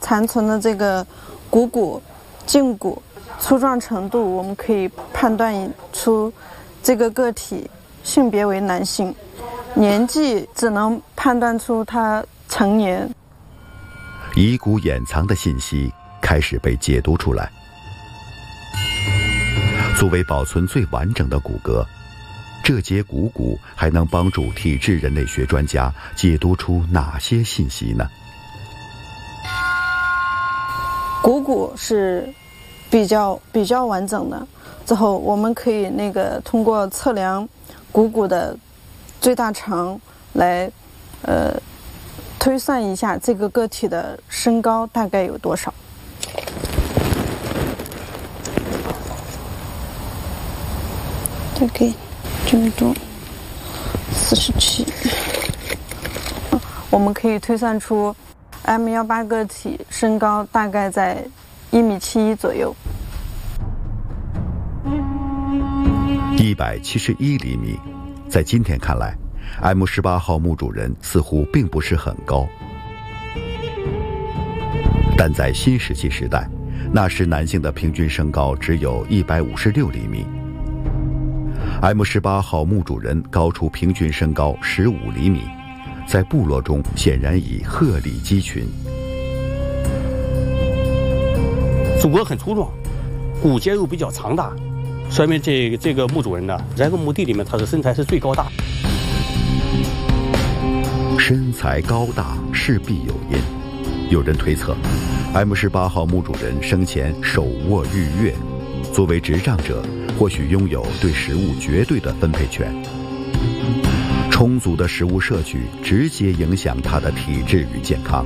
残存的这个骨胫骨粗壮程度，我们可以判断出这个个体性别为男性，年纪只能判断出他成年。 遗骨掩藏的信息开始被解读出来。作为保存最完整的骨骼，这节骨还能帮助体质人类学专家解读出哪些信息呢？ 骨是比较完整的，之后我们可以通过测量骨的最大长来推算一下这个个体的身高大概有多少。大概这么多，47。我们可以推算出 M18 个体身高大概在1.71米左右。 171厘米，在今天看来 M18 号墓主人似乎并不是很高，但在新石器时代，那时男性的平均身高只有156厘米。M18 号墓主人高出平均身高15厘米，在部落中显然已鹤立鸡群。 主骨很粗壮，骨节又比较长大，说明这个墓主人呢，在这个墓地里面他的身材是最高大。 身材高大势必有因，有人推测 M18 号墓主人生前手握玉钺，作为执杖者或许拥有对食物绝对的分配权。充足的食物摄取直接影响他的体质与健康。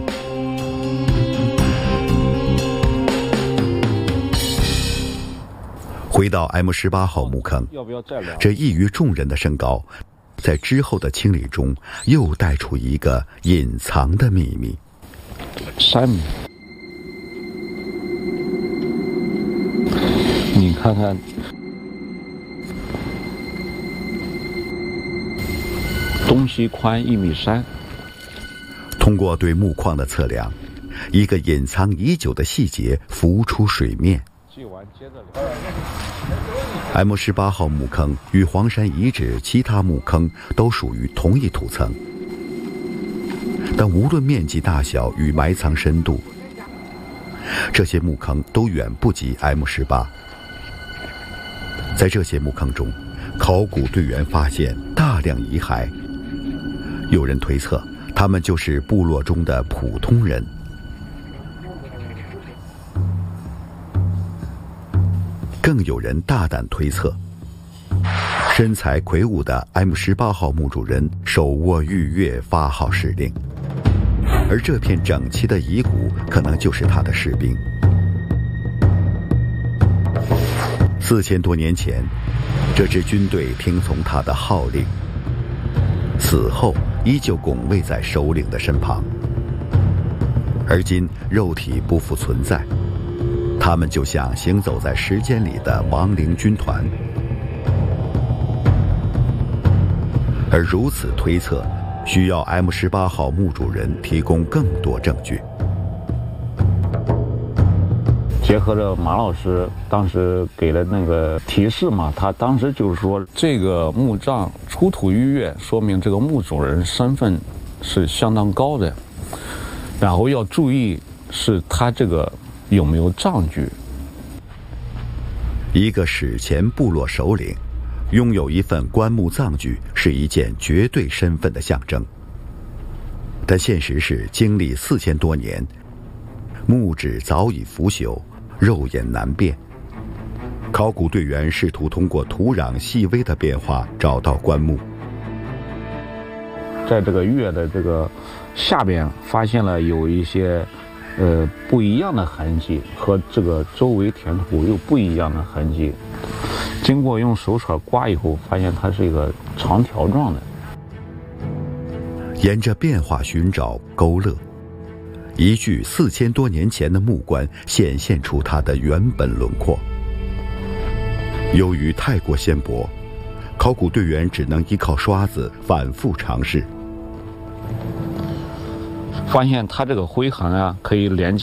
回到 M18 号墓坑，这异于众人的身高，在之后的清理中又带出一个隐藏的秘密。 3米，你看看，东西宽1.3米。 通过对墓框的测量，一个隐藏已久的细节浮出水面。M18 号墓坑与黄山遗址其他墓坑都属于同一土层，但无论面积大小与埋藏深度，这些墓坑都远不及 M18。在这些墓坑中，考古队员发现大量遗骸，有人推测他们就是部落中的普通人。更有人大胆推测，身材魁梧的 M18 号墓主人手握玉钺发号施令，而这片整齐的遗骨可能就是他的士兵。4000多年前，这支军队听从他的号令，死后依旧拱卫在首领的身旁。而今肉体不复存在，他们就像行走在时间里的亡灵军团。而如此推测，需要 M18 号墓主人提供更多证据。 结合着马老师当时给的那个提示嘛，他当时就是说，这个墓葬出土玉钺，说明这个墓主人身份是相当高的，然后要注意是他这个有没有杖据。 一个史前部落首领拥有一份棺木葬据是一件绝对身份的象征，但现实是经历4000多年，木质早已腐朽，肉眼难辨。考古队员试图通过土壤细微的变化找到棺木。 在这个钺的这个下边发现了有一些不一样的痕迹，和这个周围填土有不一样的痕迹。经过用手铲刮以后，发现它是一个长条状的。 沿着变化寻找勾勒，一具4000多年前的木棺显现出它的原本轮廓。由于太过纤薄，考古队员只能依靠刷子反复尝试。 发现它这个灰痕啊，可以连接